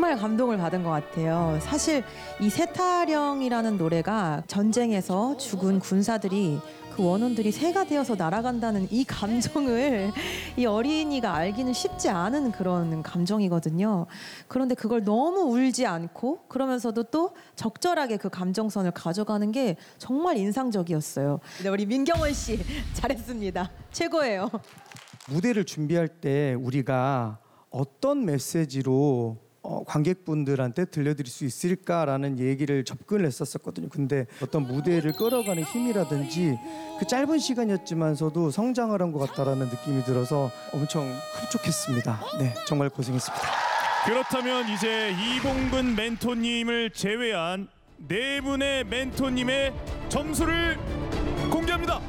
정말 감동을 받은 것 같아요. 사실 이 세타령이라는 노래가 전쟁에서 죽은 군사들이 그 원혼들이 새가 되어서 날아간다는 이 감정을 이 어린이가 알기는 쉽지 않은 그런 감정이거든요. 그런데 그걸 너무 울지 않고 그러면서도 또 적절하게 그 감정선을 가져가는 게 정말 인상적이었어요. 네, 우리 민경원 씨 잘했습니다. 최고예요. 무대를 준비할 때 우리가 어떤 메시지로 관객분들한테 들려드릴 수 있을까라는 얘기를 접근을 했었거든요. 근데 어떤 무대를 끌어가는 힘이라든지 그 짧은 시간이었지만서도 성장을 한 것 같다라는 느낌이 들어서 엄청 흡족했습니다. 네, 정말 고생했습니다. 그렇다면 이제 이봉근 멘토님을 제외한 네 분의 멘토님의 점수를 공개합니다.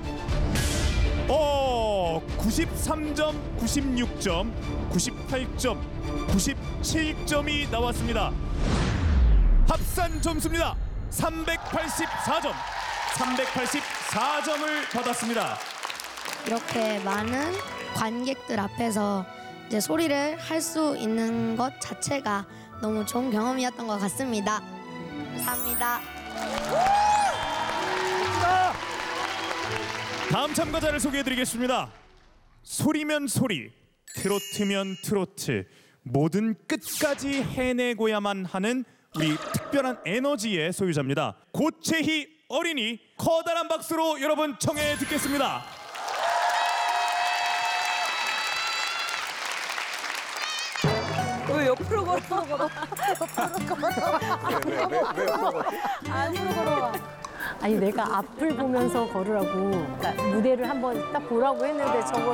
93점, 96점, 98점, 97점이 나왔습니다. 합산 점수입니다. 384점, 384점을 받았습니다. 이렇게 많은 관객들 앞에서 이제 소리를 할 수 있는 것 자체가 너무 좋은 경험이었던 것 같습니다. 감사합니다. 다음 참가자를 소개해드리겠습니다. 소리면 소리, 트로트면 트로트, 뭐든 끝까지 해내고야만 하는 우리 특별한 에너지의 소유자입니다. 고채희 어린이, 커다란 박수로 여러분 청해 듣겠습니다. 왜 옆으로 걸어? 안으로 걸어와. 아니 내가 앞을 보면서 걸으라고, 그러니까 무대를 한번 딱 보라고 했는데 저걸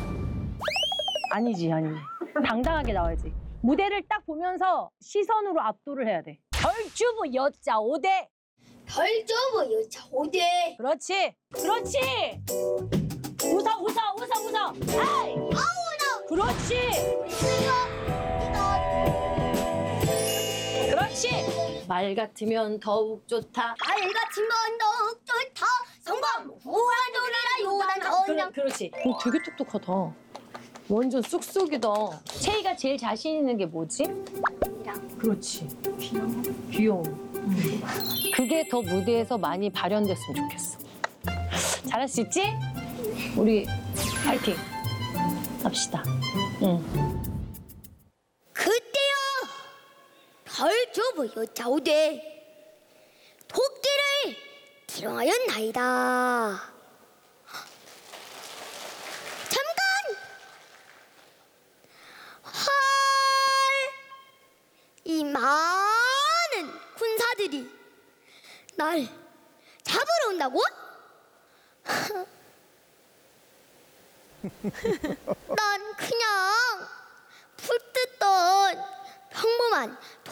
아니지. 당당하게 나와야지. 무대를 딱 보면서 시선으로 압도를 해야 돼. 덜주부 여자 5대. 덜주부 여자 5대. 그렇지. 웃어. 아이. 그렇지. 말 같으면 더욱 좋다. 말 같으면 더욱 좋다. 성공 후한도리라 요단 전령. 그렇지. 되게 똑똑하다. 완전 쑥쑥이다. 채희가 제일 자신 있는 게 뭐지? 그렇지. 귀여움. 그게 더 무대에서 많이 발현됐으면 좋겠어. 잘할 수 있지? 우리 파이팅 합시다. 그때요 덜주부 여자 5대 토끼를 기롱하였나이다. 이 많은 군사들이 날 잡으러 온다고? 난 그냥 풀 뜯던 평범한